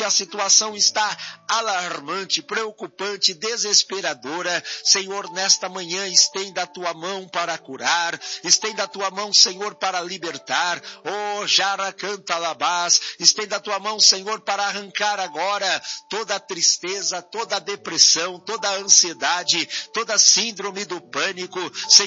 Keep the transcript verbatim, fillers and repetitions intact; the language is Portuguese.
que a situação está alarmante, preocupante, desesperadora. Senhor, nesta manhã estenda a tua mão para curar, estenda a tua mão, Senhor, para libertar. Oh, Jara canta labás, estenda a tua mão, Senhor, para arrancar agora toda a tristeza, toda a depressão, toda a ansiedade, toda a síndrome do pânico. Senhor,